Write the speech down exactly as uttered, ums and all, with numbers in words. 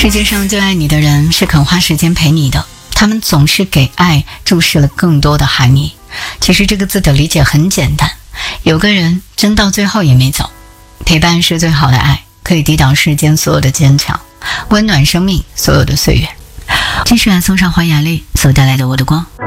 世界上最爱你的人是肯花时间陪你的，他们总是给爱注释了更多的含义。其实这个字的理解很简单，有个人真到最后也没走，陪伴是最好的爱，可以抵挡世间所有的坚强，温暖生命所有的岁月。继续来送上黄雅莉所带来的我的光。